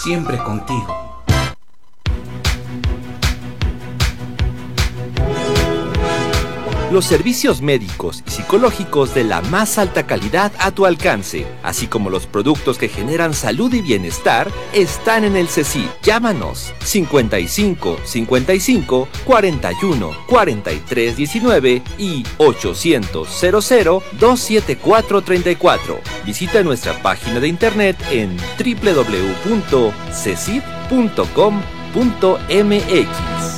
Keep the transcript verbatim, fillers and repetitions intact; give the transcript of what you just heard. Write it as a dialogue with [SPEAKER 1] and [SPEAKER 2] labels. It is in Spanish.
[SPEAKER 1] siempre contigo.
[SPEAKER 2] Los servicios médicos y psicológicos de la más alta calidad a tu alcance, así como los productos que generan salud y bienestar, están en el CECIT. Llámanos cincuenta y cinco, cincuenta y cinco, cuarenta y uno, cuarenta y tres, diecinueve y ochocientos, cero cero, dos siete cuatro, treinta y cuatro. Visita nuestra página de internet en doble u doble u doble u punto cecit punto com punto m x.